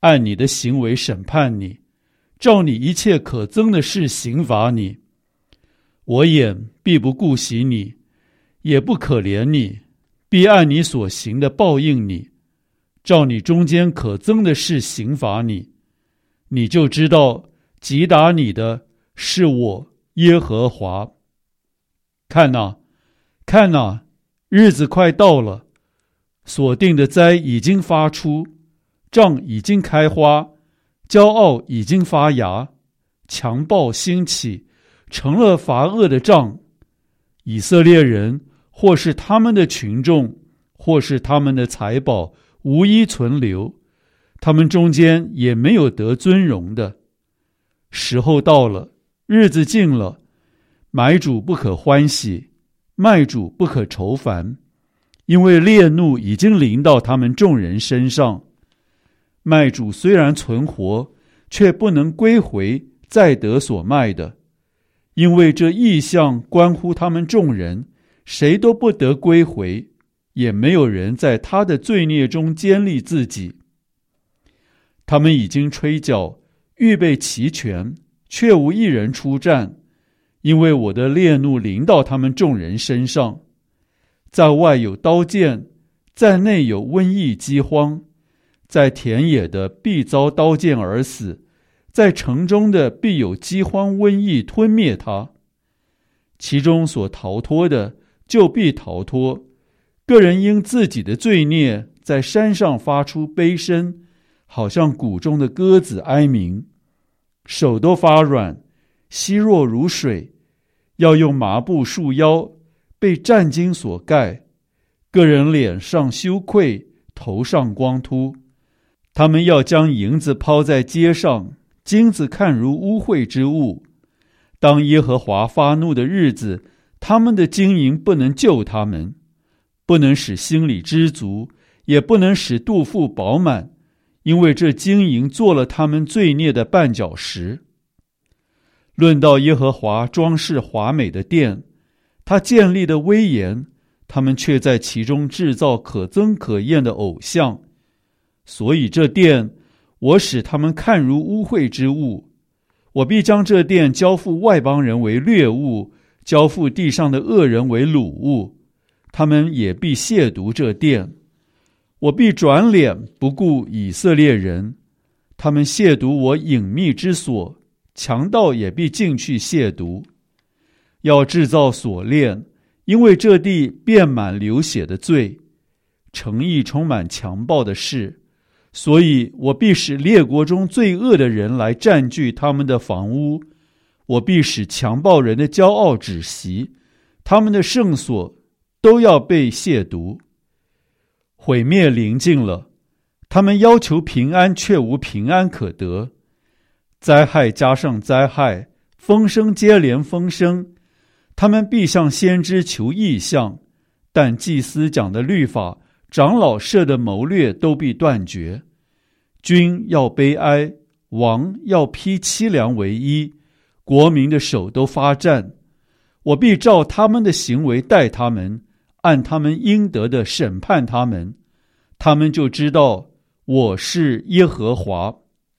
按你的行为审判你，照你一切可憎的事刑罚你。我眼必不顾惜你，也不可怜你，必按你所行的报应你，照你中间可憎的事刑罚你。你就知道击打你的是我耶和华。看哪，看哪，日子快到了，所定的灾已经发出，杖已经开花，骄傲已经发芽，强暴兴起，成了罚恶的杖。以色列人或是他们的群众，或是他们的财宝，无一存留，他们中间也没有得尊荣的。时候到了，日子近了，买主不可欢喜，卖主不可愁烦，因为烈怒已经临到他们众人身上。卖主虽然存活，却不能归回再得所卖的，因为这异象关乎他们众人，谁都不得归回，也没有人在他的罪孽中坚立自己。他们已经吹角，预备齐全，却无一人出战，因为我的烈怒临到他们众人身上。在外有刀剑，在内有瘟疫饥荒，在田野的必遭刀剑而死，在城中的必有饥荒瘟疫吞灭他。其中所逃脱的，就必逃脱。个人因自己的罪孽，在山上发出悲声，好像谷中的鸽子哀鸣，手都发软，稀弱如水，要用麻布束腰，被战巾所盖。个人脸上羞愧，头上光秃。他们要将银子抛在街上，金子看如污秽之物。当耶和华发怒的日子，他们的金银不能救他们，不能使心里知足，也不能使肚腹饱满，因为这金银做了他们罪孽的绊脚石。论到耶和华装饰华美的殿，他建立的威严，他们却在其中制造可憎可厌的偶像。所以这殿，我使他们看如污秽之物。我必将这殿交付外邦人为掠物，交付地上的恶人为掳物，他们也必亵渎这殿。我必转脸不顾以色列人，他们亵渎我隐秘之所，强盗也必进去亵渎。要制造锁链，因为这地遍满流血的罪，城邑充满强暴的事，所以我必使列国中罪恶的人来占据他们的房屋，我必使强暴人的骄傲止息，他们的圣所都要被亵渎。毁灭临近了，他们要求平安，却无平安可得。灾害加上灾害，风声接连风声，他们必向先知求异象，但祭司讲的律法，长老设的谋略都必断绝。君要悲哀，王要披凄凉为衣，国民的手都发战。我必照他们的行为待他们，按他们应得的审判他们，他们就知道我是耶和华。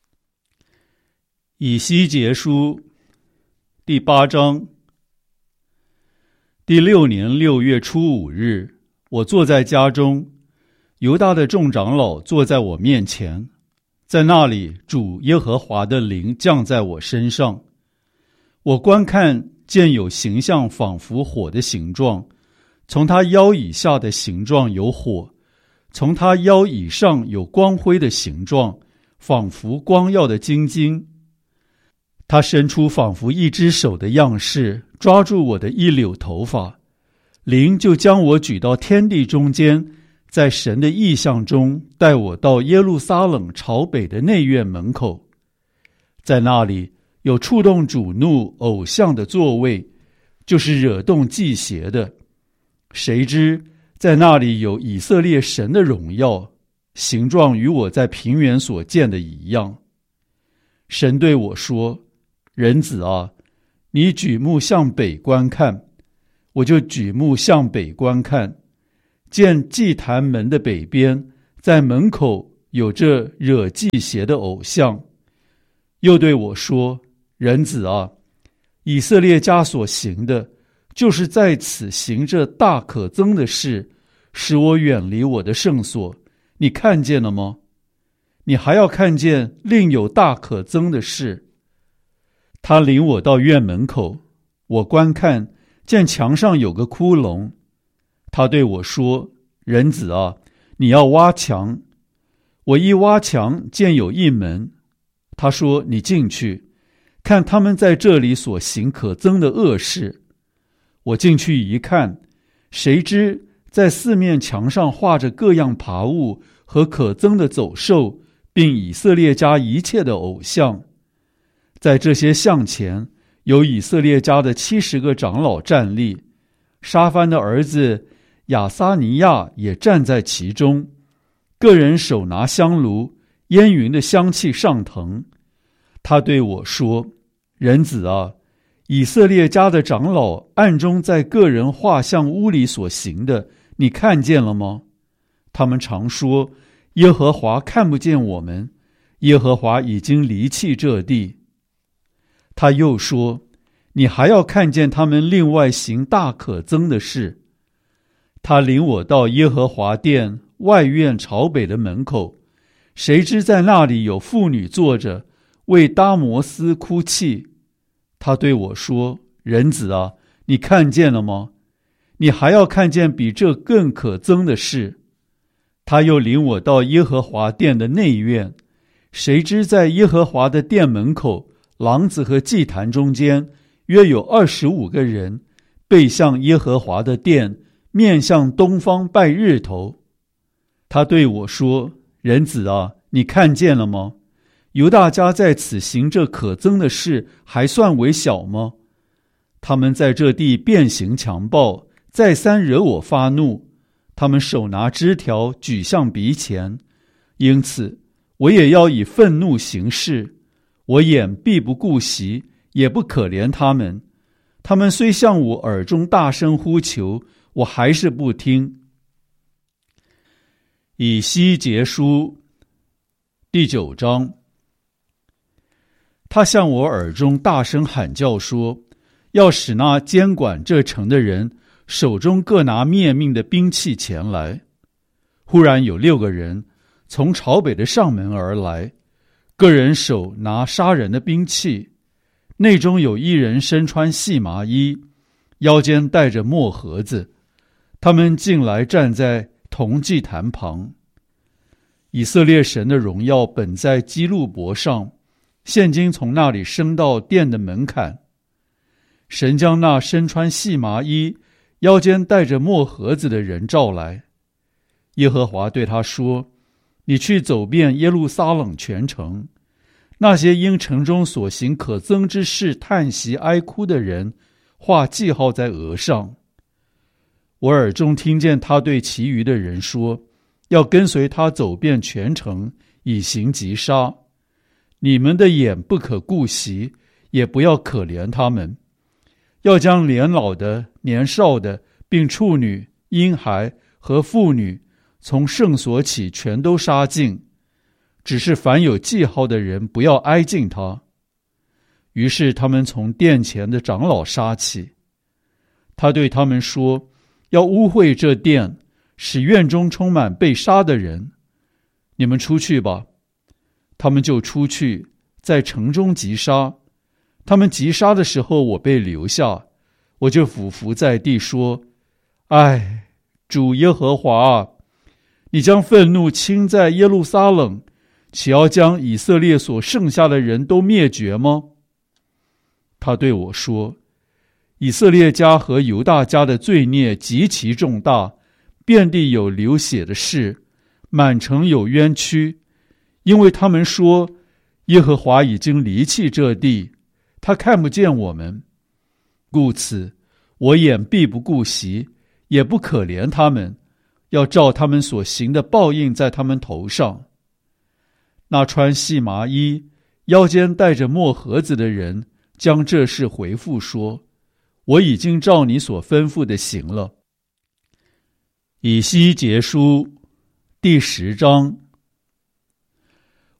以西结书第8章。第6年6月初5日，我坐在家中，犹大的众长老坐在我面前，在那里主耶和华的灵降在我身上。我观看，见有形象仿佛火的形状，从他腰以下的形状有火，从他腰以上有光辉的形状，仿佛光耀的金晶。他伸出仿佛一只手的样式，抓住我的一绺头发，灵就将我举到天地中间，在神的意象中带我到耶路撒冷朝北的内院门口。在那里有触动主怒偶像的座位，就是惹动祭邪的。谁知在那里有以色列神的荣耀，形状与我在平原所见的一样。神对我说：人子啊，你举目向北观看。我就举目向北观看，见祭坛门的北边，在门口有这惹忌邪的偶像。又对我说：人子啊，以色列家所行的，就是在此行这大可憎的事，使我远离我的圣所。你看见了吗？你还要看见另有大可憎的事。他领我到院门口，我观看，见墙上有个窟窿。他对我说：人子啊，你要挖墙。我一挖墙，见有一门。他说：你进去，看他们在这里所行可憎的恶事。我进去一看，谁知在四面墙上画着各样爬物和可憎的走兽，并以色列家一切的偶像。在这些像前，有以色列家的70个长老站立，沙番的儿子亚撒尼亚也站在其中，个人手拿香炉，烟云的香气上腾。他对我说：人子啊，以色列家的长老暗中在个人画像屋里所行的，你看见了吗？他们常说：耶和华看不见我们，耶和华已经离弃这地。他又说：你还要看见他们另外行大可憎的事。他领我到耶和华殿外院朝北的门口，谁知在那里有妇女坐着，为大摩斯哭泣。他对我说：人子啊，你看见了吗？你还要看见比这更可憎的事。他又领我到耶和华殿的内院，谁知在耶和华的殿门口，廊子和祭坛中间，约有25个人，背向耶和华的殿，面向东方拜日头。他对我说：人子啊，你看见了吗？犹大家在此行这可憎的事，还算为小吗？他们在这地遍行强暴，再三惹我发怒。他们手拿枝条举向鼻前，因此我也要以愤怒行事。我眼必不顾惜，也不可怜他们。他们虽向我耳中大声呼求，我还是不听。以西结书第9章。他向我耳中大声喊叫说，要使那监管这城的人手中各拿灭命的兵器前来。忽然有6个人从朝北的上门而来，个人手拿杀人的兵器，内中有一人身穿细麻衣，腰间带着墨盒子。他们进来站在铜祭坛旁。以色列神的荣耀本在基路伯上，现今从那里升到殿的门槛。神将那身穿细麻衣、腰间带着墨盒子的人召来。耶和华对他说：你去走遍耶路撒冷全城，那些因城中所行可憎之事叹息哀哭的人，画记号在额上。我耳中听见他对其余的人说，要跟随他走遍全城，以行击杀。你们的眼不可顾惜，也不要可怜他们，要将年老的、年少的，并处女、婴孩和妇女，从圣所起全都杀尽。只是凡有记号的人，不要挨近他。于是他们从殿前的长老杀起。他对他们说，要污秽这殿，使院中充满被杀的人。你们出去吧。他们就出去，在城中击杀。他们击杀的时候，我被留下，我就俯伏在地说：唉，主耶和华啊，你将愤怒倾在耶路撒冷，岂要将以色列所剩下的人都灭绝吗？他对我说：以色列家和犹大家的罪孽极其重大，遍地有流血的事，满城有冤屈，因为他们说，耶和华已经离弃这地，他看不见我们。故此，我眼必不顾惜，也不可怜他们，要照他们所行的报应在他们头上。那穿细麻衣、腰间带着墨盒子的人，将这事回复说：我已经照你所吩咐的行了。以西结书第10章。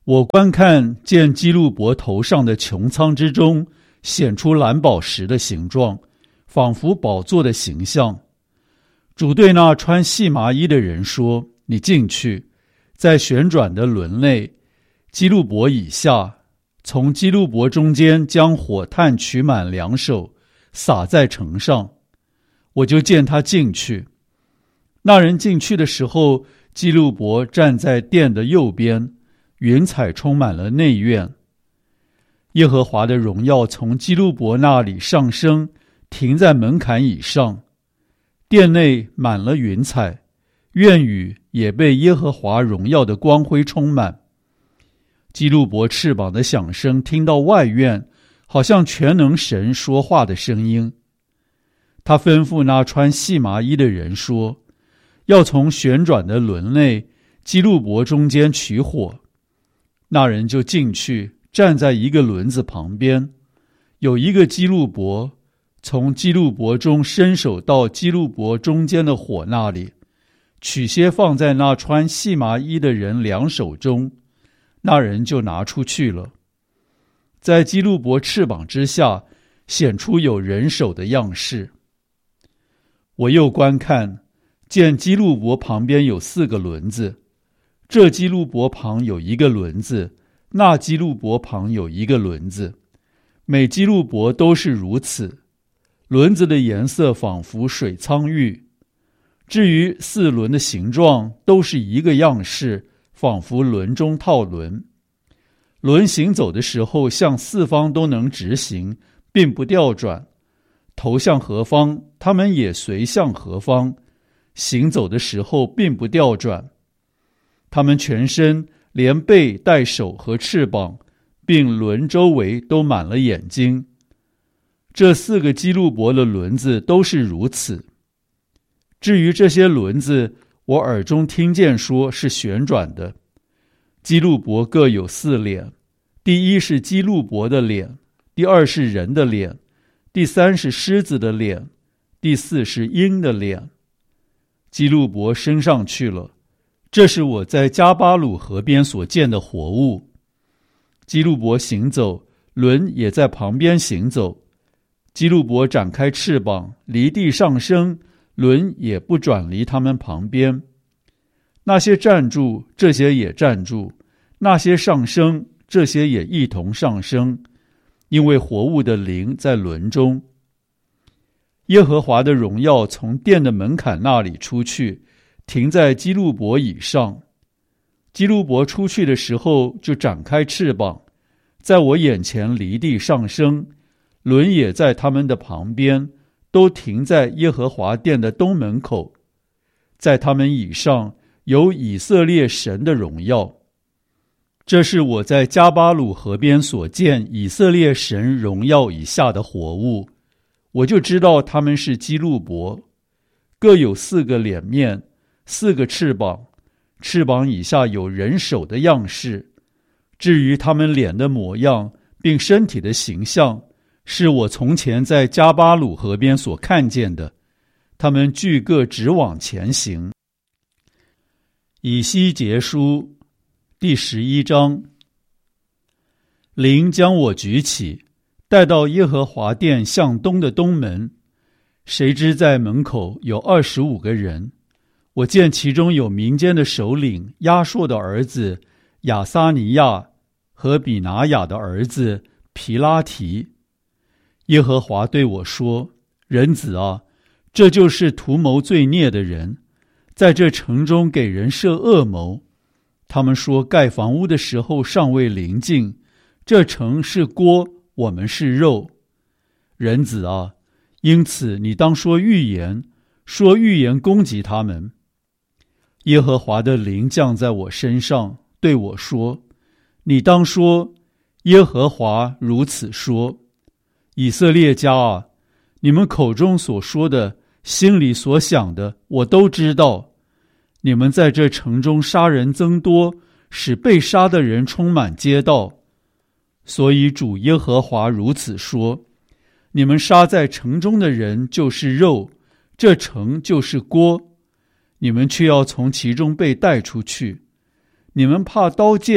我观看，见基路伯头上的穹苍之中显出蓝宝石的形状，仿佛宝座的形象。主对那穿细麻衣的人说：你进去，在旋转的轮内，基路伯以下，从基路伯中间将火炭取满2手，撒在城上。我就见他进去。那人进去的时候，基路伯站在殿的右边，云彩充满了内院。耶和华的荣耀从基路伯那里上升，停在门槛以上。殿内满了云彩，院宇也被耶和华荣耀的光辉充满。基路伯翅膀的响声听到外院，好像全能神说话的声音。他吩咐那穿细麻衣的人说：要从旋转的轮内基路伯中间取火。那人就进去，站在一个轮子旁边，有一个基路伯，从基路伯中伸手到基路伯中间的火那里，取些放在那穿细麻衣的人2手中，那人就拿出去了。在基路伯翅膀之下显出有人手的样式。我又观看，见基路伯旁边有4个轮子，这基路伯旁有1个轮子，那基路伯旁有1个轮子，每基路伯都是如此。轮子的颜色仿佛水苍玉。至于4轮的形状，都是一个样式，仿佛轮中套轮。轮行走的时候，向4方都能直行，并不调转。头向何方，他们也随向何方，行走的时候并不调转。他们全身连背带手和翅膀，并轮周围都满了眼睛。这4个基路伯的轮子都是如此。至于这些轮子，我耳中听见说是旋转的。基路伯各有4脸，第一是基路伯的脸，第2是人的脸，第3是狮子的脸，第4是鹰的脸。基路伯升上去了，这是我在加巴鲁河边所见的活物。基路伯行走，轮也在旁边行走。基路伯展开翅膀，离地上升，轮也不转离他们旁边。那些站住，这些也站住；那些上升，这些也一同上升，因为活物的灵在轮中。耶和华的荣耀从殿的门槛那里出去，停在基路伯以上。基路伯出去的时候，就展开翅膀，在我眼前离地上升，轮也在他们的旁边，都停在耶和华殿的东门口。在他们以上有以色列神的荣耀。这是我在加巴鲁河边所见以色列神荣耀以下的活物，我就知道他们是基路伯，各有4个脸面，4个翅膀，翅膀以下有人手的样式。至于他们脸的模样并身体的形象，是我从前在加巴鲁河边所看见的，他们俱各直往前行。以西结书第11章。灵将我举起，带到耶和华殿向东的东门，谁知在门口有25个人。我见其中有民间的首领亚硕的儿子亚撒尼亚和比拿雅的儿子皮拉提。耶和华对我说：人子啊，这就是图谋罪孽的人，在这城中给人设恶谋。他们说盖房屋的时候尚未临近，这城是锅，我们是肉。人子啊，因此你当说预言，说预言攻击他们。耶和华的灵降在我身上，对我说：你当说，耶和华如此说，以色列家啊，你们口中所说的，心里所想的，我都知道。你们在这城中杀人增多，使被杀的人充满街道。所以主耶和华如此说：你们杀在城中的人就是肉，这城就是锅，你们却要从其中被带出去。你们怕刀剑，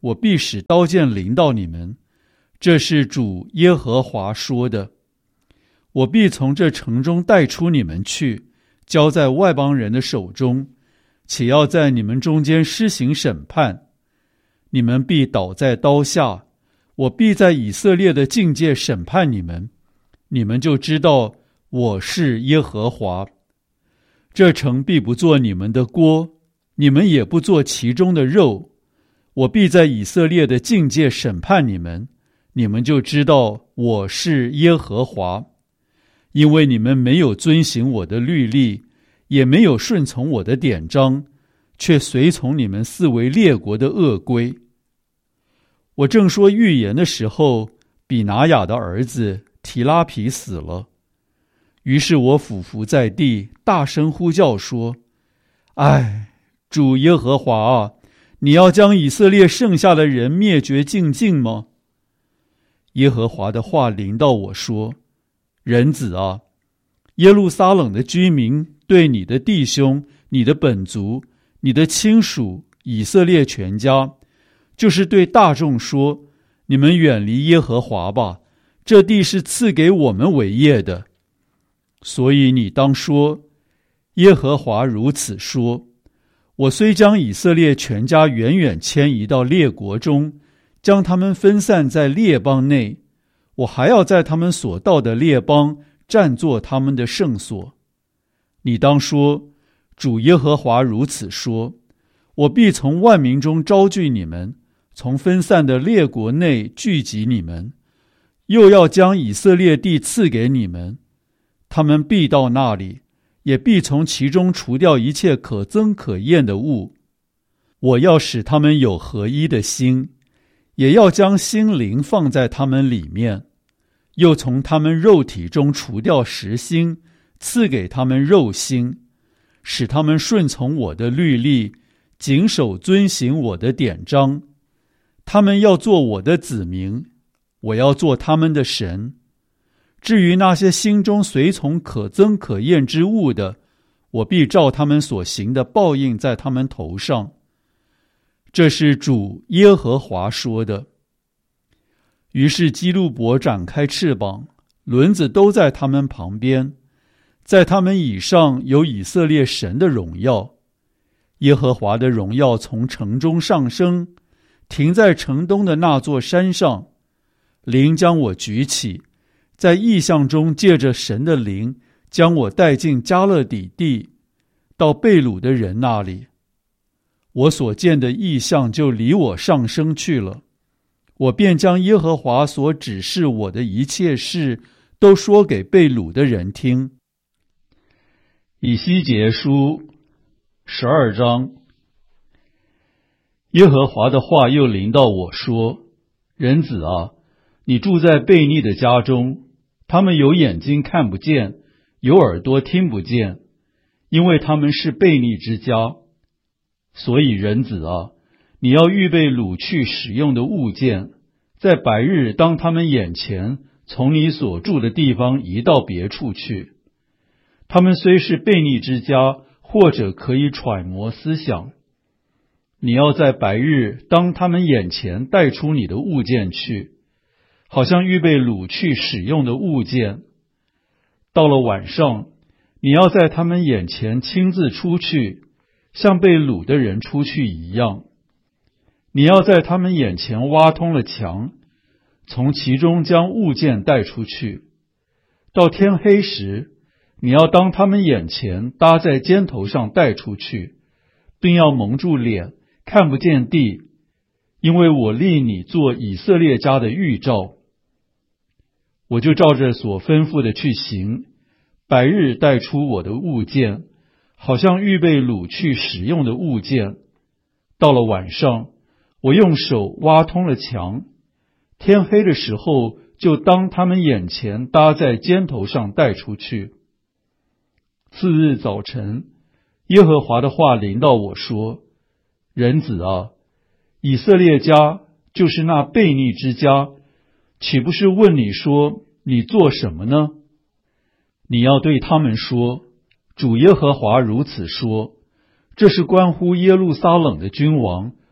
我必使刀剑临到你们，这是主耶和华说的。我必从这城中带出你们去，交在外邦人的手中，且要在你们中间施行审判。你们必倒在刀下，我必在以色列的境界审判你们，你们就知道我是耶和华。这城必不做你们的锅，你们也不做其中的肉。我必在以色列的境界审判你们，你们就知道我是耶和华。因为你们没有遵行我的律例，也没有顺从我的典章，却随从你们四围列国的恶规。我正说预言的时候，比拿雅的儿子提拉皮死了。于是我俯伏在地，大声呼叫说：唉，主耶和华啊，你要将以色列剩下的人灭绝净尽吗？耶和华的话临到我说：人子啊，耶路撒冷的居民对你的弟兄、你的本族、你的亲属以色列全家，就是对大众说：你们远离耶和华吧，这地是赐给我们为业的。所以你当说：耶和华如此说，我虽将以色列全家远远迁移到列国中，将他们分散在列邦内，我还要在他们所到的列邦占作他们的圣所。你当说：主耶和华如此说，我必从万民中招聚你们，从分散的列国内聚集你们，又要将以色列地赐给你们。他们必到那里，也必从其中除掉一切可憎可厌的物。我要使他们有合一的心，也要将心灵放在他们里面，又从他们肉体中除掉实心，赐给他们肉心，使他们顺从我的律例，谨守遵行我的典章。他们要做我的子民，我要做他们的神。至于那些心中随从可憎可厌之物的，我必照他们所行的报应在他们头上。这是主耶和华说的。于是基路伯展开翅膀，轮子都在他们旁边，在他们以上有以色列神的荣耀。耶和华的荣耀从城中上升，停在城东的那座山上。灵将我举起，在异象中借着神的灵，将我带进加勒底地，到被掳的人那里。我所见的异象就离我上升去了，我便将耶和华所指示我的一切事都说给被掳的人听。以西结书12章。耶和华的话又临到我说：人子啊，你住在悖逆的家中，他们有眼睛看不见，有耳朵听不见，因为他们是悖逆之家。所以人子啊，你要预备掳去使用的物件，在白日当他们眼前从你所住的地方移到别处去。他们虽是悖逆之家，或者可以揣摩思想。你要在白日当他们眼前带出你的物件去，好像预备掳去使用的物件。到了晚上，你要在他们眼前亲自出去，像被掳的人出去一样。你要在他们眼前挖通了墙，从其中将物件带出去。到天黑时，你要当他们眼前搭在肩头上带出去，并要蒙住脸，看不见地，因为我立你做以色列家的预兆。我就照着所吩咐的去行，白日带出我的物件，好像预备掳去使用的物件。到了晚上，我用手挖通了墙，天黑的时候，就当他们眼前搭在肩头上带出去。次日早晨，耶和华的话临到我说：人子啊，以色列家就是那悖逆之家，岂不是问你说，你做什么呢？你要对他们说，主耶和华如此说，这是关乎耶路撒冷的君王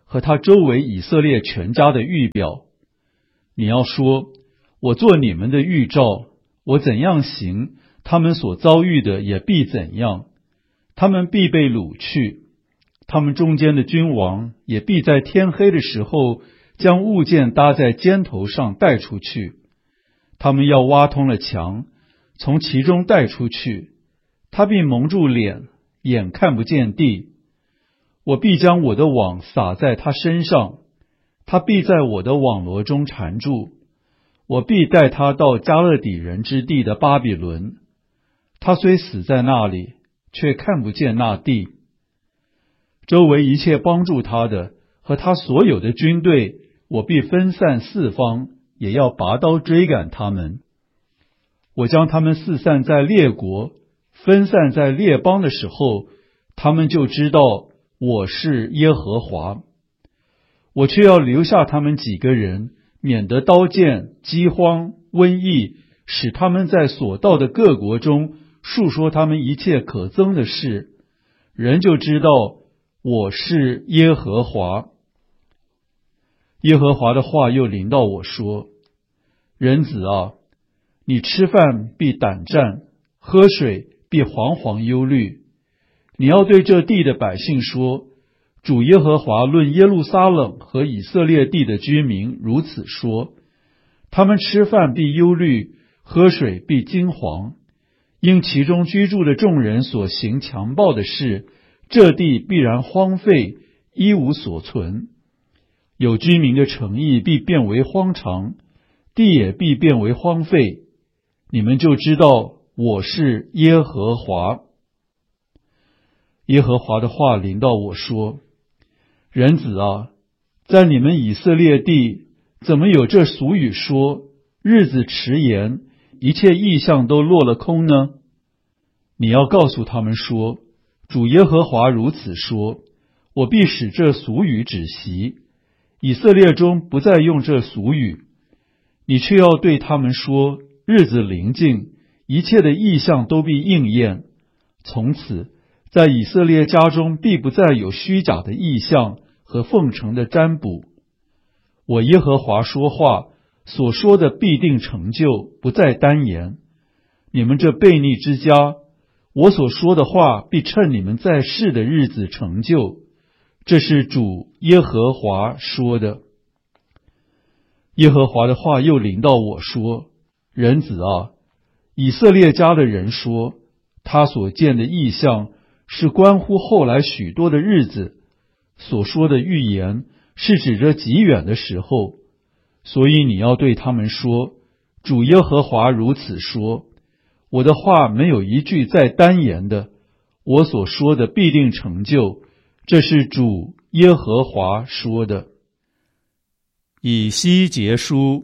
和他周围以色列全家的预表。你要说，我做你们的预兆，我怎样行，他们所遭遇的也必怎样。他们必被掳去，他们中间的君王也必在天黑的时候将物件搭在肩头上带出去。他们要挖通了墙，从其中带出去，他必蒙住脸，眼看不见地。我必将我的网撒在他身上，他必在我的网罗中缠住。我必带他到加勒底人之地的巴比伦，他虽死在那里，却看不见那地。周围一切帮助他的和他所有的军队，我必分散四方，也要拔刀追赶他们。我将他们四散在列国，分散在列邦的时候，他们就知道我是耶和华。我却要留下他们几个人，免得刀剑、饥荒、瘟疫，使他们在所到的各国中述说他们一切可憎的事，人就知道我是耶和华。耶和华的话又临到我说：人子啊，你吃饭必胆战，喝水必惶惶忧虑。你要对这地的百姓说，主耶和华论耶路撒冷和以色列地的居民如此说：他们吃饭必忧虑，喝水必惊惶，因其中居住的众人所行强暴的事，这地必然荒废，一无所存。有居民的城邑必变为荒场，地也必变为荒废。你们就知道我是耶和华。耶和华的话临到我说：人子啊，在你们以色列地，怎么有这俗语说，日子迟延，一切异象都落了空呢？你要告诉他们说，主耶和华如此说：我必使这俗语止息，以色列中不再用这俗语。你却要对他们说，日子临近，一切的异象都必应验。从此，在以色列家中必不再有虚假的异象和奉承的占卜。我耶和华说话，所说的必定成就，不再单言。你们这悖逆之家，我所说的话必趁你们在世的日子成就。这是主耶和华说的。耶和华的话又临到我说：人子啊，以色列家的人说，他所见的异象是关乎后来许多的日子，所说的预言是指着极远的时候。所以你要对他们说，主耶和华如此说：我的话没有一句再单言的，我所说的必定成就。这是主耶和华说的。以西结书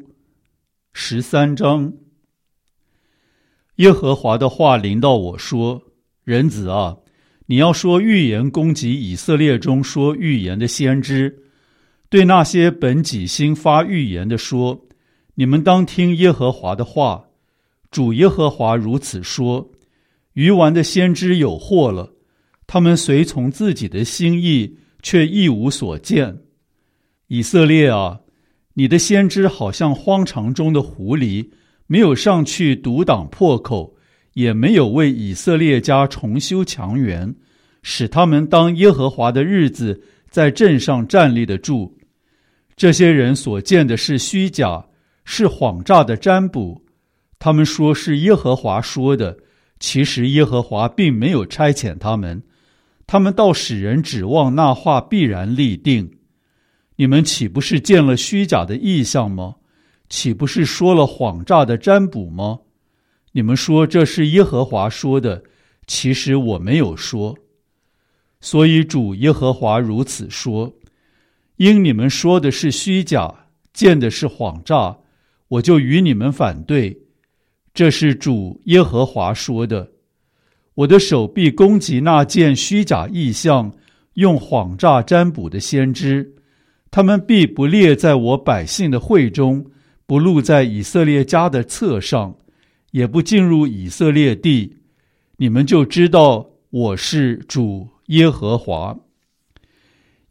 13章。耶和华的话临到我说：人子啊，你要说预言攻击以色列中说预言的先知，对那些本己心发预言的说，你们当听耶和华的话。主耶和华如此说：愚顽的先知有祸了，他们随从自己的心意，却一无所见。以色列啊，你的先知好像荒场中的狐狸，没有上去堵挡破口，也没有为以色列家重修墙垣，使他们当耶和华的日子在阵上站立得住。这些人所见的是虚假，是谎诈的占卜。他们说是耶和华说的，其实耶和华并没有差遣他们。他们倒使人指望那话必然立定。你们岂不是见了虚假的异象吗？岂不是说了谎诈的占卜吗？你们说这是耶和华说的，其实我没有说。所以主耶和华如此说：因你们说的是虚假，见的是谎诈，我就与你们反对。这是主耶和华说的。我的手必攻击那见虚假异象、用谎诈占卜的先知，他们必不列在我百姓的会中，不录在以色列家的册上，也不进入以色列地。你们就知道我是主耶和华。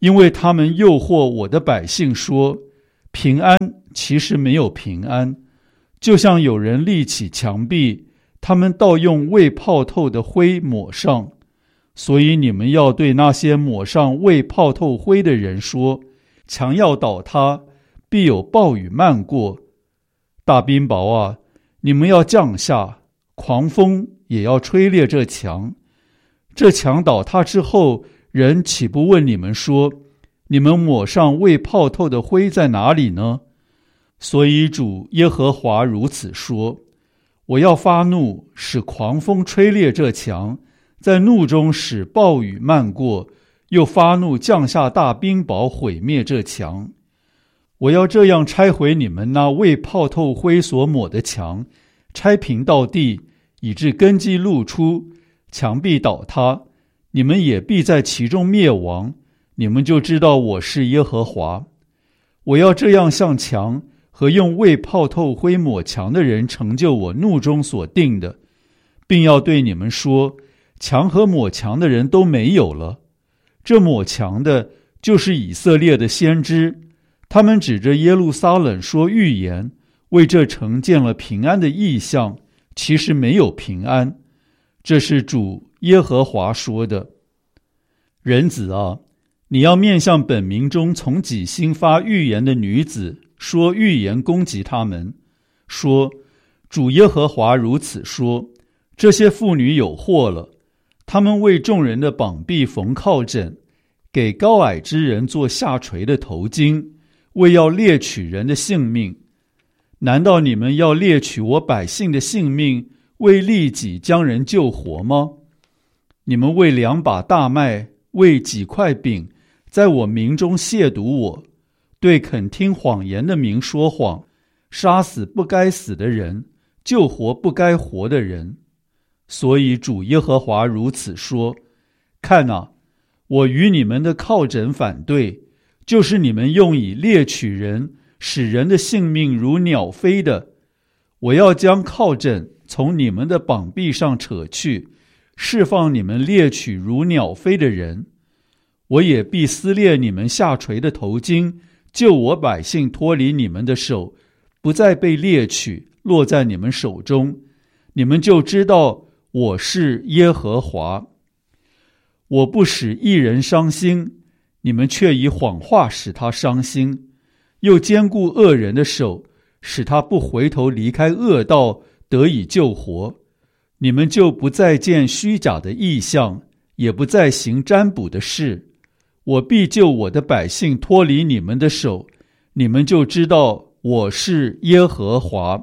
因为他们诱惑我的百姓说，平安，其实没有平安，就像有人立起墙壁，他们倒用未泡透的灰抹上。所以你们要对那些抹上未泡透灰的人说，墙要倒塌，必有暴雨漫过。大冰雹啊，你们要降下，狂风也要吹裂这墙。这墙倒塌之后，人岂不问你们说，你们抹上未泡透的灰在哪里呢？所以主耶和华如此说，我要发怒，使狂风吹裂这墙，在怒中使暴雨漫过，又发怒降下大冰雹，毁灭这墙。我要这样拆毁你们那未泡透灰所抹的墙，拆平到地，以致根基露出，墙壁倒塌，你们也必在其中灭亡。你们就知道我是耶和华。我要这样向墙和用未泡透灰抹墙的人成就我怒中所定的，并要对你们说，墙和抹墙的人都没有了。这抹墙的就是以色列的先知，他们指着耶路撒冷说预言，为这城建了平安的异象，其实没有平安。这是主耶和华说的。人子啊，你要面向本民中从己心发预言的女子说预言，攻击他们，说，主耶和华如此说，这些妇女有祸了，他们为众人的膀臂缝靠枕，给高矮之人做下垂的头巾，为要猎取人的性命。难道你们要猎取我百姓的性命，为利己将人救活吗？你们为2把大麦，为几块饼，在我民中亵渎我，对肯听谎言的民说谎，杀死不该死的人，救活不该活的人。所以主耶和华如此说，看啊，我与你们的靠枕反对，就是你们用以猎取人，使人的性命如鸟飞的。我要将靠枕从你们的膀臂上扯去，释放你们猎取如鸟飞的人。我也必撕裂你们下垂的头巾，救我百姓脱离你们的手，不再被猎取，落在你们手中。你们就知道我是耶和华。我不使一人伤心，你们却以谎话使他伤心，又坚固恶人的手，使他不回头离开恶道，得以救活。你们就不再见虚假的异象，也不再行占卜的事。我必救我的百姓脱离你们的手，你们就知道我是耶和华。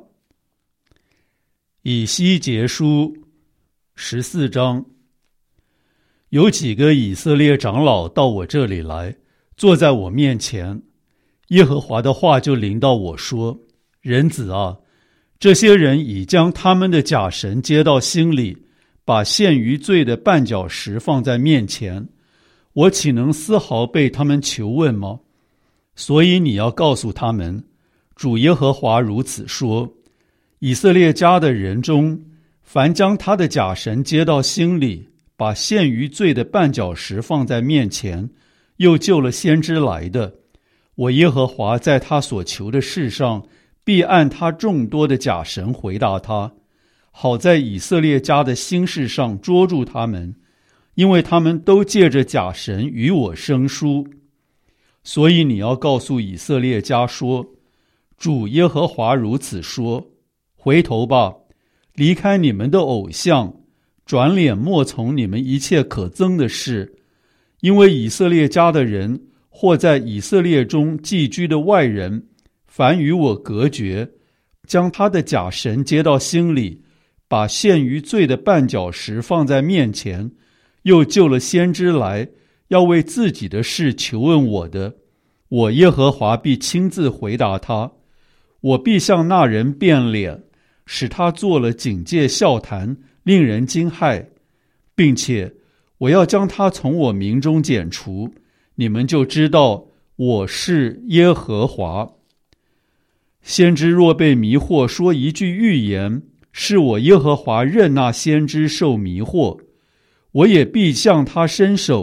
以西结书14章。有几个以色列长老到我这里来，坐在我面前，耶和华的话就临到我说，人子啊，这些人已将他们的假神接到心里，把陷于罪的绊脚石放在面前，我岂能丝毫被他们求问吗？所以你要告诉他们，主耶和华如此说，以色列家的人中，凡将他的假神接到心里，把陷于罪的绊脚石放在面前，又救了先知来的，我耶和华在他所求的事上，必按他众多的假神回答他，好在以色列家的心事上捉住他们，因为他们都借着假神与我生疏。所以你要告诉以色列家说，主耶和华如此说，回头吧，离开你们的偶像，转脸莫从你们一切可憎的事，因为以色列家的人，或在以色列中寄居的外人，凡与我隔绝，将他的假神接到心里，把陷于罪的绊脚石放在面前，又救了先知来，要为自己的事求问我的，我耶和华必亲自回答他，我必向那人变脸，使他做了警戒笑谈，令人惊骇，并且我要将他从我民中剪除，你们就知道我是耶和华。先知若被迷惑说一句预言，是我耶和华任那先知受迷惑，我也必向他伸手，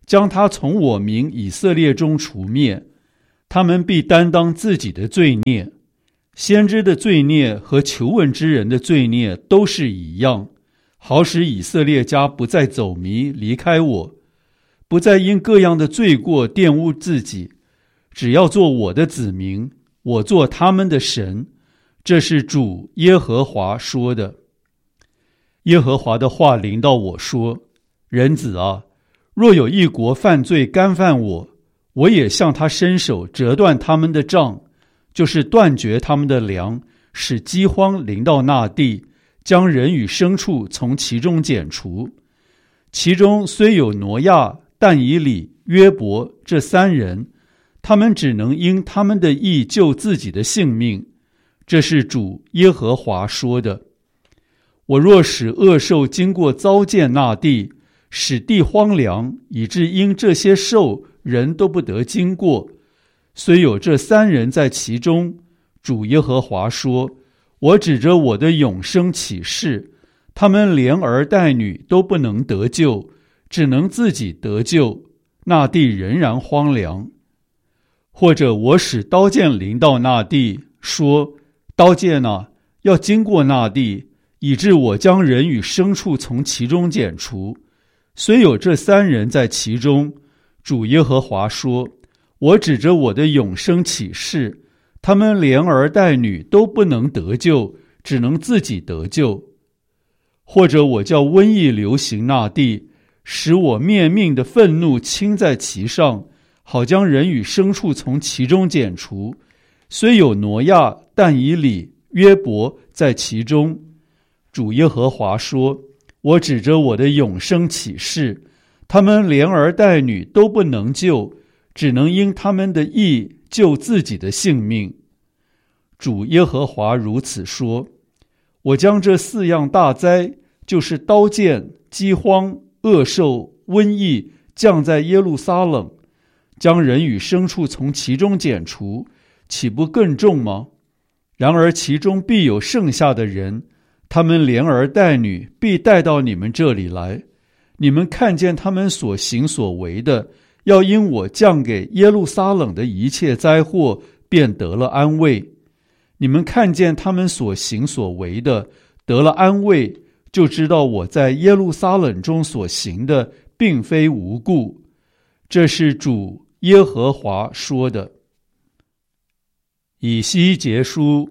将他从我民以色列中除灭，他们必担当自己的罪孽。先知的罪孽和求问之人的罪孽都是一样，好使以色列家不再走迷离开我，不再因各样的罪过玷污自己，只要做我的子民，我做他们的神。这是主耶和华说的。耶和华的话临到我说：人子啊，若有一国犯罪干犯我，我也向他伸手折断他们的杖，就是断绝他们的粮，使饥荒临到那地，将人与牲畜从其中剪除。其中虽有挪亚、但以理、约伯这三人，他们只能因他们的义救自己的性命。这是主耶和华说的。我若使恶兽经过糟践那地，使地荒凉，以致因这些兽人都不得经过，虽有这三人在其中，主耶和华说，我指着我的永生起誓，他们连儿带女都不能得救，只能自己得救，那地仍然荒凉。或者我使刀剑临到那地，说，刀剑啊，要经过那地，以致我将人与牲畜从其中剪除，虽有这三人在其中，主耶和华说，我指着我的永生起誓，他们连儿带女都不能得救，只能自己得救。或者我叫瘟疫流行那地，使我灭命的愤怒倾在其上，好将人与牲畜从其中剪除，虽有挪亚、但以理、约伯在其中。主耶和华说，我指着我的永生起誓，他们连儿带女都不能救，只能因他们的义救自己的性命。主耶和华如此说，我将这四样大灾，就是刀剑、饥荒、恶兽、瘟疫，降在耶路撒冷，将人与牲畜从其中剪除，岂不更重吗？然而其中必有剩下的人，他们连儿带女必带到你们这里来，你们看见他们所行所为的，要因我降给耶路撒冷的一切灾祸，便得了安慰。你们看见他们所行所为的，得了安慰，就知道我在耶路撒冷中所行的，并非无故。这是主耶和华说的。以西结书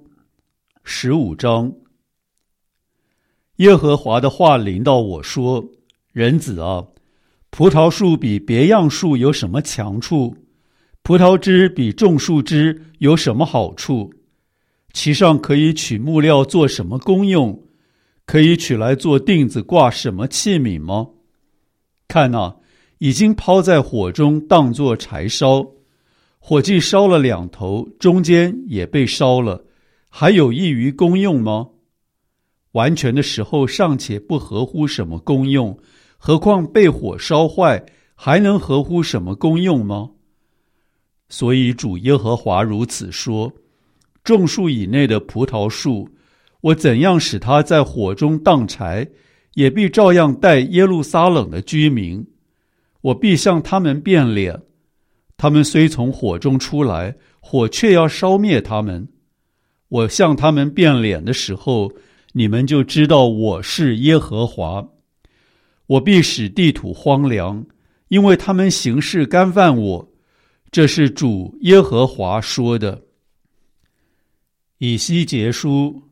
15章。耶和华的话临到我说，人子啊，葡萄树比别样树有什么强处？葡萄枝比种树枝有什么好处？其上可以取木料做什么功用？可以取来做钉子挂什么器皿吗？看啊，已经抛在火中当作柴烧，火既烧了两头，中间也被烧了，还有益于功用吗？完全的时候尚且不合乎什么功用，何况被火烧坏，还能合乎什么功用吗？所以主耶和华如此说，种树以内的葡萄树，我怎样使它在火中当柴，也必照样待耶路撒冷的居民。我必向他们变脸，他们虽从火中出来，火却要烧灭他们。我向他们变脸的时候，你们就知道我是耶和华。我必使地土荒凉，因为他们行事干犯我。这是主耶和华说的。以西结书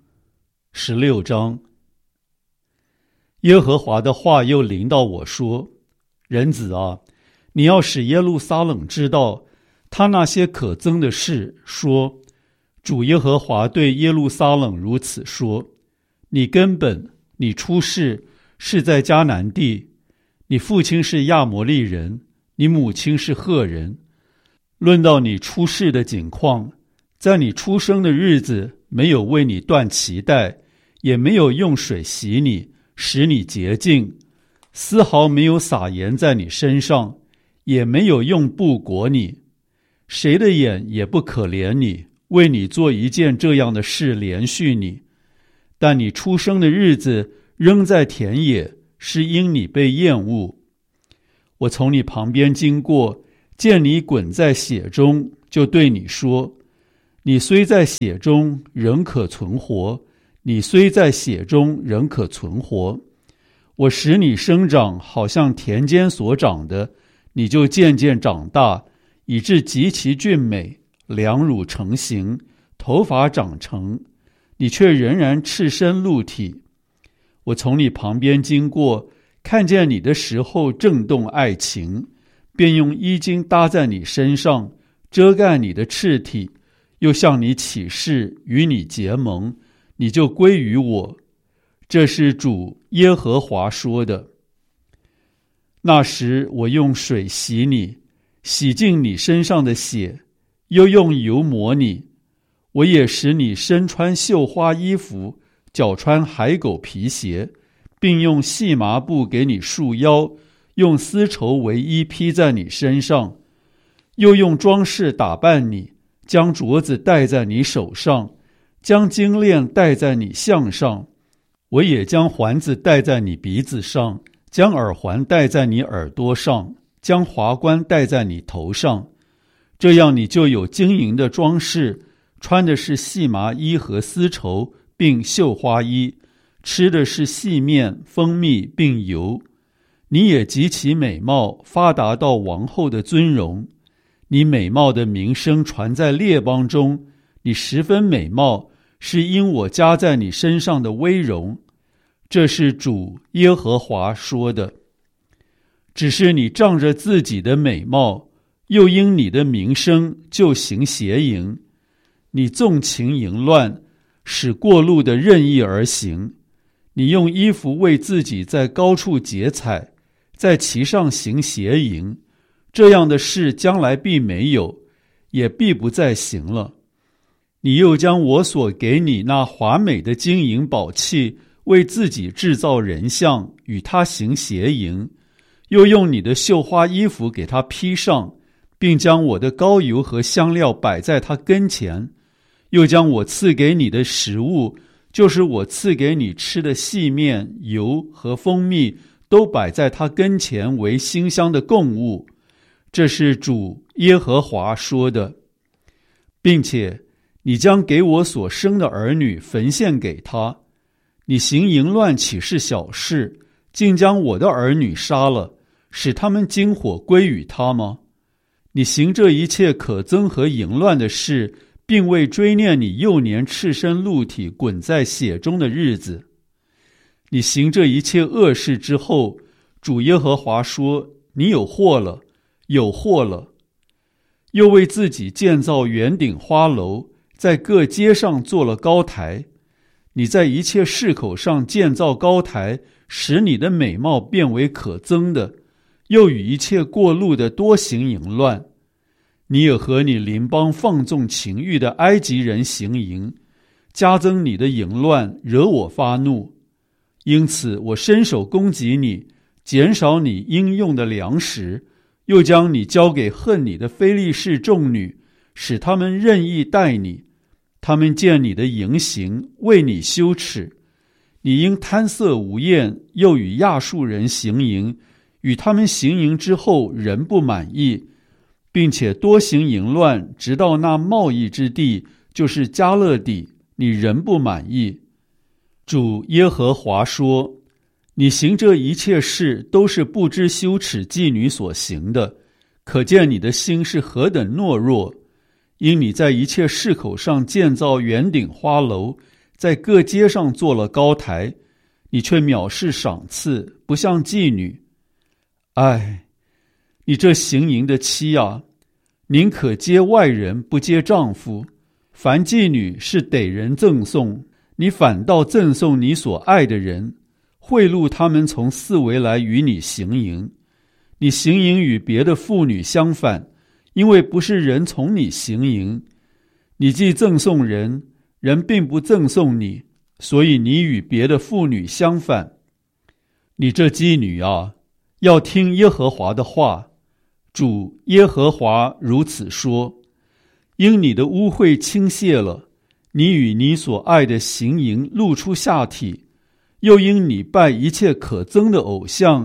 16章。耶和华的话又临到我说，人子啊，你要使耶路撒冷知道他那些可憎的事，说，主耶和华对耶路撒冷如此说，你根本，你出世是在迦南地，你父亲是亚摩利人，你母亲是赫人。论到你出世的景况，在你出生的日子，没有为你断脐带，也没有用水洗你，使你洁净，丝毫没有撒盐在你身上，也没有用布裹你。谁的眼也不可怜你，为你做一件这样的事连续你。但你出生的日子仍在田野，是因你被厌恶。 我从你旁边经过，见你滚在血中，就对你说：你虽在血中，仍可存活；你虽在血中，仍可存活。我使你生长，好像田间所长的，你就渐渐长大，以致极其俊美，两乳成形，头发长成，你却仍然赤身露体。我从你旁边经过，看见你的时候震动爱情，便用衣襟搭在你身上，遮盖你的赤体，又向你起誓，与你结盟，你就归于我。这是主耶和华说的。那时我用水洗你，洗净你身上的血，又用油抹你。我也使你身穿绣花衣服，脚穿海狗皮鞋，并用细麻布给你束腰，用丝绸为衣披在你身上，又用装饰打扮你，将镯子戴在你手上，将金链戴在你项上。我也将环子戴在你鼻子上，将耳环戴在你耳朵上，将华冠戴在你头上。这样你就有金银的装饰，穿的是细麻衣和丝绸，并绣花衣，吃的是细面、蜂蜜并油。你也极其美貌，发达到王后的尊荣。你美貌的名声传在列邦中，你十分美貌，是因我加在你身上的威荣。这是主耶和华说的。只是你仗着自己的美貌，又因你的名声就行邪淫。你纵情淫乱，使过路的任意而行。你用衣服为自己在高处结彩，在其上行邪淫。这样的事将来必没有，也必不再行了。你又将我所给你那华美的金银宝器，为自己制造人像，与他行邪淫，又用你的绣花衣服给他披上，并将我的膏油和香料摆在他跟前，又将我赐给你的食物，就是我赐给你吃的细面、油和蜂蜜，都摆在他跟前为馨香的供物。这是主耶和华说的。并且你将给我所生的儿女焚献给他。你行淫乱岂是小事，竟将我的儿女杀了，使他们经火归于他吗？你行这一切可憎和淫乱的事，并未追念你幼年赤身露体滚在血中的日子。你行这一切恶事之后，主耶和华说：你有祸了，有祸了。又为自己建造圆顶花楼，在各街上做了高台。你在一切市口上建造高台，使你的美貌变为可憎的，又与一切过路的多行淫乱。你也和你邻邦放纵情欲的埃及人行淫，加增你的淫乱，惹我发怒。因此我伸手攻击你，减少你应用的粮食，又将你交给恨你的非利士众女，使他们任意待你。他们见你的淫行，为你羞耻。你因贪色无厌，又与亚述人行淫，与他们行淫之后仍不满意，并且多行淫乱，直到那贸易之地，就是迦勒底，你仍不满意。主耶和华说：你行这一切事，都是不知羞耻妓女所行的，可见你的心是何等懦弱。因你在一切市口上建造圆顶花楼，在各街上做了高台，你却藐视赏赐，不像妓女。唉，你这行淫的妻啊，宁可接外人，不接丈夫。凡妓女是得人赠送，你反倒赠送你所爱的人，贿赂他们从四围来与你行淫。你行淫与别的妇女相反，因为不是人从你行淫。你既赠送人，人并不赠送你，所以你与别的妇女相反。你这妓女啊，要听耶和华的话。主耶和华如此说：因你的污秽倾泻了，你与你所爱的行淫露出下体，又因你拜一切可憎的偶像，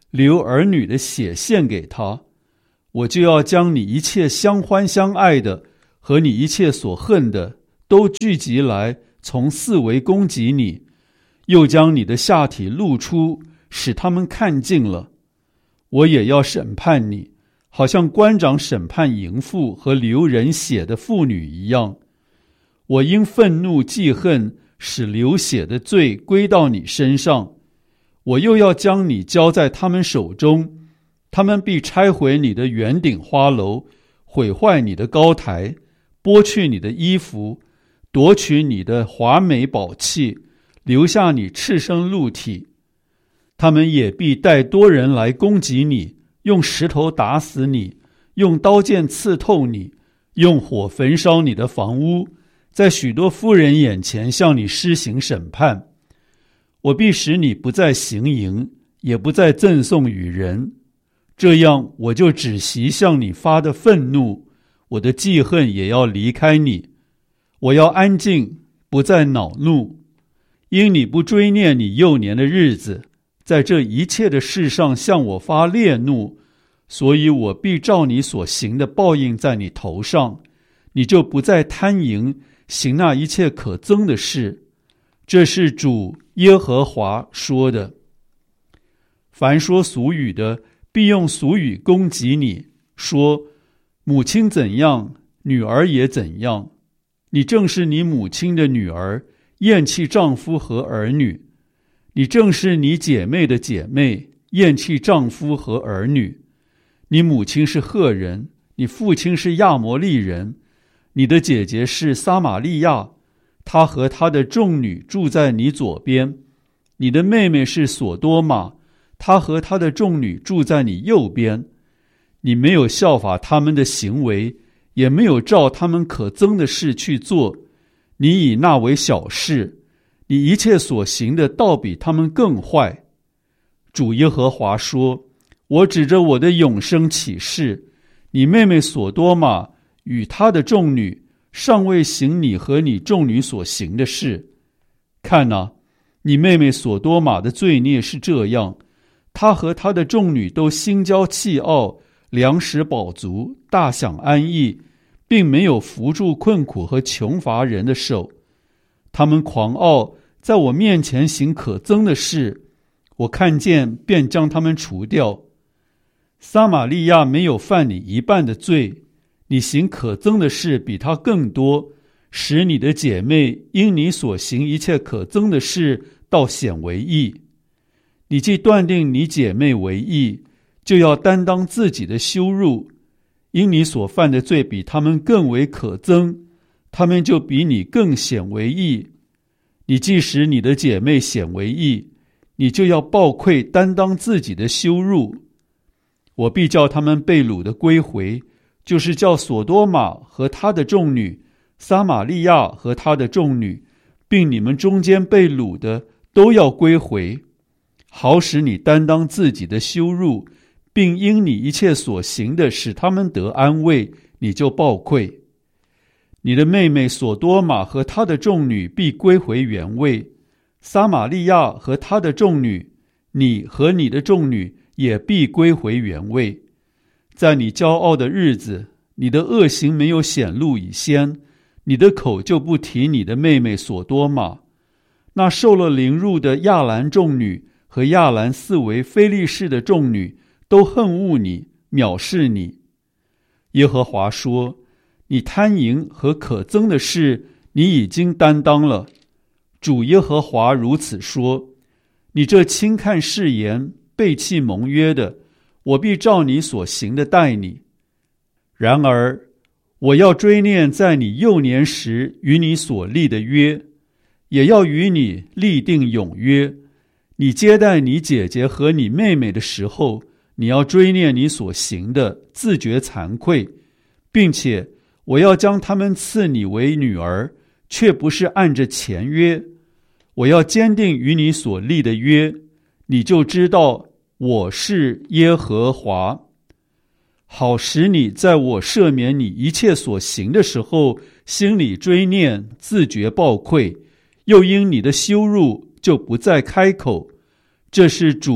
流儿女的血献给他，我就要将你一切相欢相爱的和你一切所恨的都聚集来，从四围攻击你，又将你的下体露出，使他们看尽了。我也要审判你，好像官长审判淫妇和流人血的妇女一样。我因愤怒记恨，使流血的罪归到你身上。我又要将你交在他们手中，他们必拆毁你的圆顶花楼，毁坏你的高台，剥去你的衣服，夺取你的华美宝器，留下你赤身露体。他们也必带多人来攻击你，用石头打死你，用刀剑刺透你，用火焚烧你的房屋，在许多妇人眼前向你施行审判。我必使你不再行淫，也不再赠送与人，这样我就止息向你发的愤怒，我的记恨也要离开你。我要安静，不再恼怒，因你不追念你幼年的日子，在这一切的事上向我发烈怒，所以我必照你所行的报应在你头上，你就不再贪淫，行那一切可憎的事。这是主耶和华说的。凡说俗语的，必用俗语攻击你，说母亲怎样，女儿也怎样。你正是你母亲的女儿，厌弃丈夫和儿女。你正是你姐妹的姐妹，厌弃丈夫和儿女。你母亲是赫人，你父亲是亚摩利人，你的姐姐是撒玛利亚，她和她的众女住在你左边。你的妹妹是索多玛，她和她的众女住在你右边。你没有效法他们的行为，也没有照他们可憎的事去做，你以那为小事，你一切所行的倒比他们更坏。主耶和华说，我指着我的永生起誓，你妹妹索多玛与她的众女尚未行你和你众女所行的事。看哪，你妹妹索多玛的罪孽是这样，她和她的众女都心骄气傲，粮食饱足，大享安逸，并没有扶住困苦和穷乏人的手。他们狂傲，在我面前行可憎的事，我看见便将他们除掉。撒玛利亚没有犯你一半的罪，你行可憎的事比他更多，使你的姐妹因你所行一切可憎的事倒显为义。你既断定你姐妹为义，就要担当自己的羞辱，因你所犯的罪比他们更为可憎，他们就比你更显为义。你既使你的姐妹显为义，你就要抱愧担当自己的羞辱。我必叫他们被掳的归回，就是叫索多玛和他的众女，撒玛利亚和他的众女，并你们中间被掳的都要归回，好使你担当自己的羞辱，并因你一切所行的使他们得安慰，你就抱愧。你的妹妹索多玛和她的众女必归回原位，撒玛利亚和她的众女，你和你的众女也必归回原位。在你骄傲的日子，你的恶行没有显露以先，你的口就不提你的妹妹索多玛。那受了凌辱的亚兰众女和亚兰四围非利士的众女都恨恶你，藐视你。耶和华说，你贪淫和可憎的事，你已经担当了。主耶和华如此说，你这轻看誓言，背弃盟约的，我必照你所行的待你。然而我要追念在你幼年时与你所立的约，也要与你立定永约。你接待你姐姐和你妹妹的时候，你要追念你所行的，自觉惭愧，并且我要将他们赐你为女儿，却不是按着前约。我要坚定与你所立的约，你就知道我是耶和华，好使你在我赦免你一切所行的时候，心里追念，自觉抱愧，又因你的羞辱就不再开口。这是主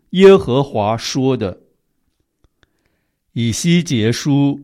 耶和华说的。以西结书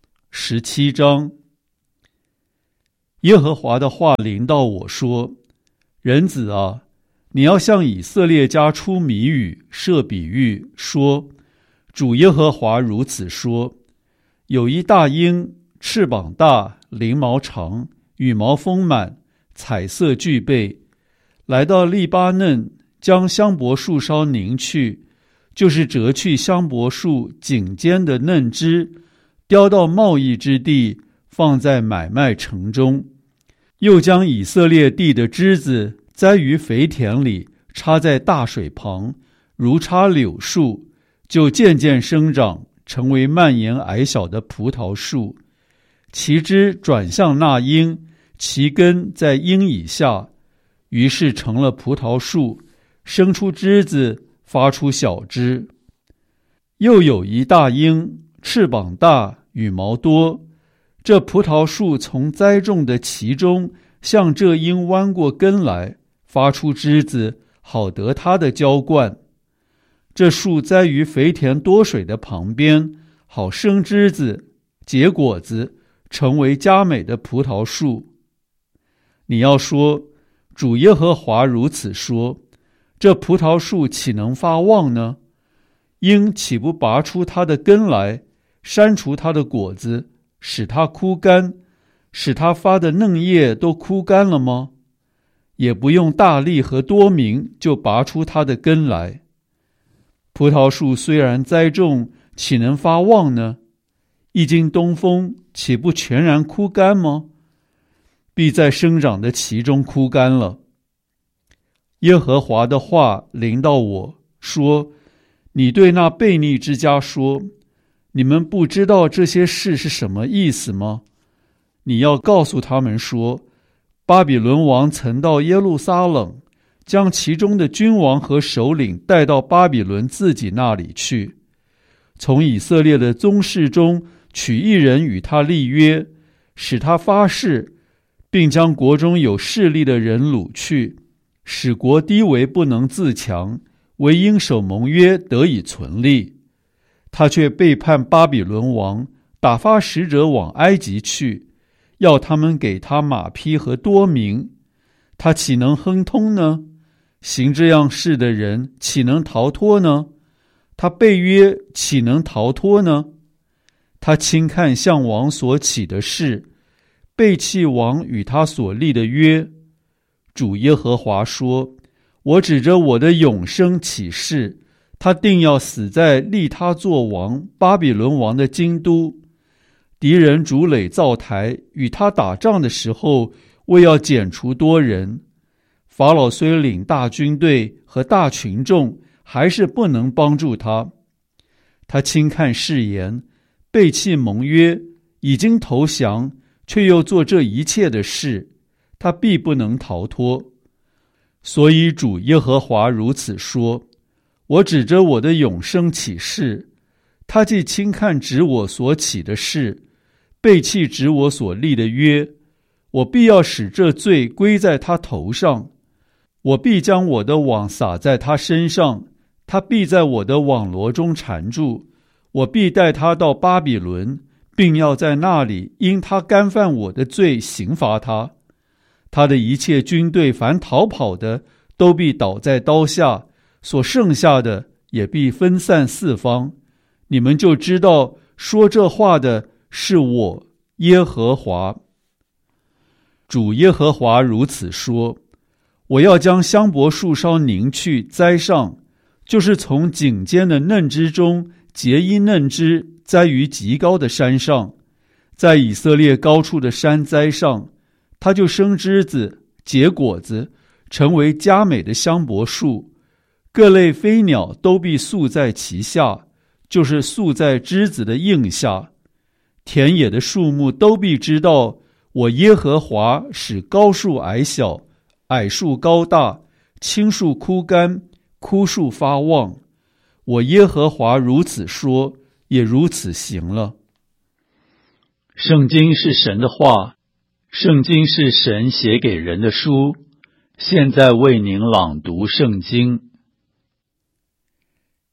17章。耶和华的话临到我说：人子啊，你要向以色列家出谜语，设比喻，说：主耶和华如此说，有一大鹰，翅膀大，翎毛长，羽毛丰满，彩色俱备，来到利巴嫩，将香柏树梢拧去，就是折去香柏树颈间的嫩枝，叼到贸易之地，放在买卖城中。又将以色列地的枝子栽于肥田里，插在大水旁，如插柳树，就渐渐生长，成为蔓延矮小的葡萄树。其枝转向那鹰，其根在鹰以下，于是成了葡萄树，生出枝子，发出小枝。又有一大鹰，翅膀大，羽毛多，这葡萄树从栽种的其中，向这鹰弯过根来，发出枝子，好得它的浇灌。这树栽于肥田多水的旁边，好生枝子，结果子，成为佳美的葡萄树。你要说，主耶和华如此说，这葡萄树岂能发旺呢？鹰岂不拔出它的根来，删除它的果子，使它枯干，使它发的嫩叶都枯干了吗？也不用大力和多明，就拔出它的根来。葡萄树虽然栽种，岂能发旺呢？一经东风，岂不全然枯干吗？必在生长的其中枯干了。耶和华的话临到我说：你对那悖逆之家说，你们不知道这些事是什么意思吗？你要告诉他们说，巴比伦王曾到耶路撒冷，将其中的君王和首领带到巴比伦自己那里去，从以色列的宗室中取一人与他立约，使他发誓，并将国中有势力的人掳去，使国低微不能自强，唯应守盟约得以存立。他却背叛巴比伦王，打发使者往埃及去，要他们给他马匹和多民。他岂能亨通呢？行这样事的人岂能逃脱呢？他背约岂能逃脱呢？他轻看向王所起的事，背弃王与他所立的约。主耶和华说：我指着我的永生起誓，他定要死在立他作王巴比伦王的京都。敌人筑垒造台，与他打仗的时候，为要剪除多人。法老虽领大军队和大群众，还是不能帮助他。他轻看誓言，背弃盟约，已经投降，却又做这一切的事，他必不能逃脱。所以主耶和华如此说：我指着我的永生起誓，他既轻看指我所起的事，背弃指我所立的约，我必要使这罪归在他头上。我必将我的网撒在他身上，他必在我的网罗中缠住。我必带他到巴比伦，并要在那里因他干犯我的罪刑罚他。他的一切军队凡逃跑的，都必倒在刀下，所剩下的也必分散四方。你们就知道说这话的是我耶和华。主耶和华如此说：我要将香柏树梢拧去栽上，就是从颈间的嫩枝中结一嫩枝，栽于极高的山上，在以色列高处的山栽上，它就生枝子，结果子，成为佳美的香柏树。各类飞鸟都必宿在其下，就是宿在枝子的荫下。田野的树木都必知道，我耶和华使高树矮小，矮树高大，青树枯干，枯树发旺。我耶和华如此说，也如此行了。圣经是神的话，圣经是神写给人的书。现在为您朗读圣经。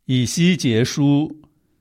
以西结书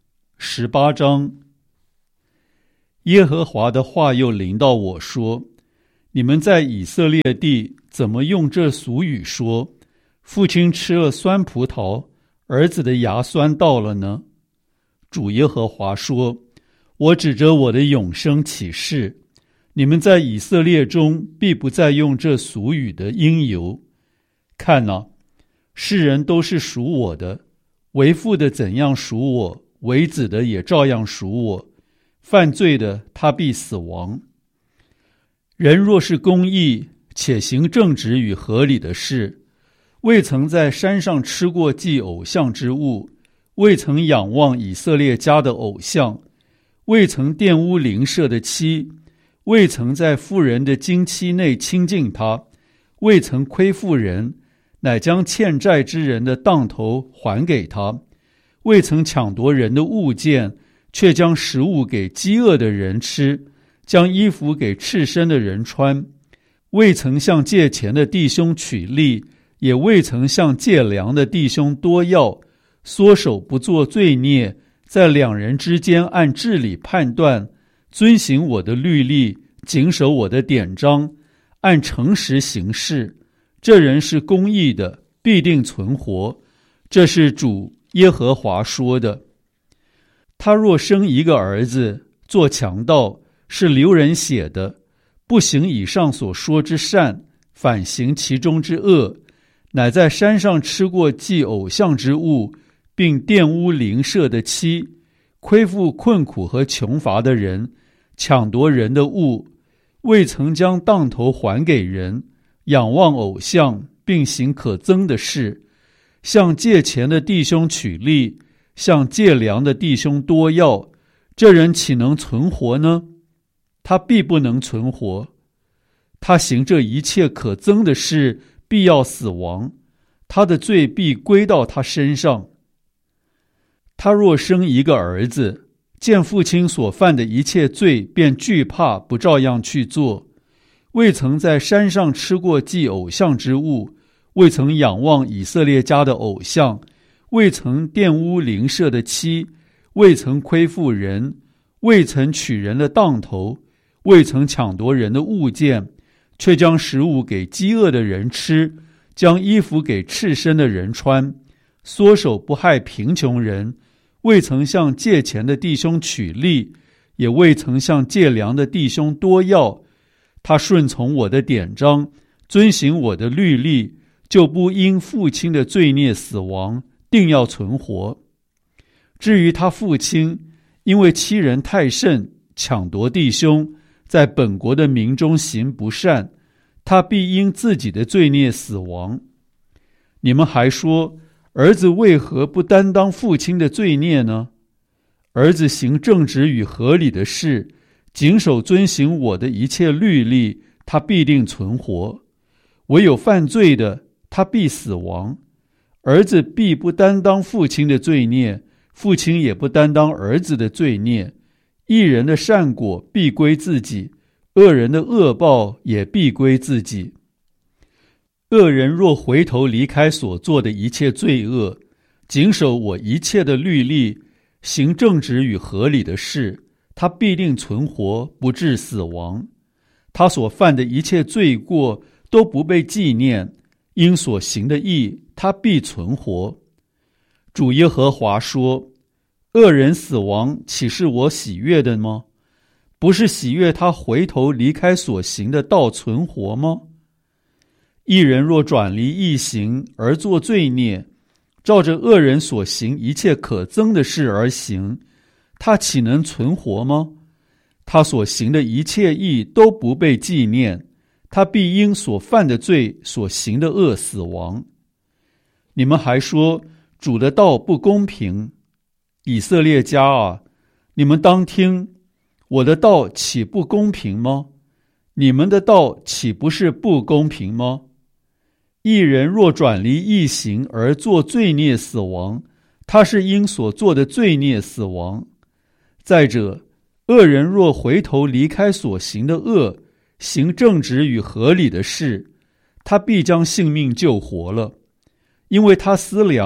18章。耶和华的话又临到我说：你们在以色列地怎么用这俗语说，父亲吃了酸葡萄，儿子的牙酸到了呢？主耶和华说：我指着我的永生起誓，你们在以色列中必不再用这俗语的因由。看哪，世人都是属我的，为父的怎样属我，为子的也照样属我。犯罪的，他必死亡。人若是公义，且行正直与合理的事，未曾在山上吃过祭偶像之物，未曾仰望以色列家的偶像，未曾玷污邻舍的妻，未曾在妇人的经期内亲近他，未曾亏负人，乃将欠债之人的当头还给他，未曾抢夺人的物件，却将食物给饥饿的人吃，将衣服给赤身的人穿，未曾向借钱的弟兄取利，也未曾向借粮的弟兄多要，缩手不做罪孽，在两人之间按治理判断，遵行我的律例，谨守我的典章，按诚实行事，这人是公义的，必定存活。这是主耶和华说的。他若生一个儿子，做强盗，是流人血的，不行以上所说之善，反行其中之恶，乃在山上吃过祭偶像之物，并玷污邻舍的妻，亏负困苦和穷乏的人，抢夺人的物，未曾将当头还给人，仰望偶像，并行可憎的事，向借钱的弟兄取利，向借粮的弟兄多要，这人岂能存活呢？他必不能存活。他行这一切可憎的事，必要死亡，他的罪必归到他身上。他若生一个儿子，见父亲所犯的一切罪，便惧怕，不照样去做，未曾在山上吃过祭偶像之物，未曾仰望以色列家的偶像，未曾玷污邻舍的妻，未曾亏负人，未曾取人的当头，未曾抢夺人的物件，却将食物给饥饿的人吃，将衣服给赤身的人穿，缩手不害贫穷人，未曾向借钱的弟兄取利，也未曾向借粮的弟兄多要，他顺从我的典章，遵行我的律例，就不因父亲的罪孽死亡，定要存活。至于他父亲，因为欺人太甚，抢夺弟兄，在本国的民中行不善，他必因自己的罪孽死亡。你们还说，儿子为何不担当父亲的罪孽呢？儿子行正直与合理的事，谨守遵行我的一切律例，他必定存活。唯有犯罪的，他必死亡。儿子必不担当父亲的罪孽，父亲也不担当儿子的罪孽。义人的善果必归自己，恶人的恶报也必归自己。恶人若回头离开所做的一切罪恶，谨守我一切的律例，行正直与合理的事，他必定存活，不致死亡。他所犯的一切罪过都不被纪念，因所行的义，他必存活。主耶和华说：恶人死亡，岂是我喜悦的吗？不是喜悦他回头离开所行的道存活吗？义人若转离义行而作罪孽，照着恶人所行一切可憎的事而行，他岂能存活吗？他所行的一切义都不被纪念，他必因所犯的罪所行的恶死亡。你们还说主的道不公平，以色列家啊，你们当听，我的道岂不公平吗？你们的道岂不是不公平吗？义人若转离义行而作罪孽死亡，他是因所做的罪孽死亡。再者，恶人若回头离开所行的恶，行正直与合理的事，他必将性命救活了，因为他思量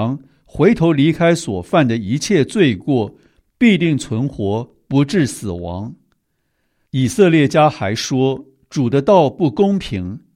回头离开所犯的一切罪过，必定存活，不致死亡。以色列家还说，主的道不公平，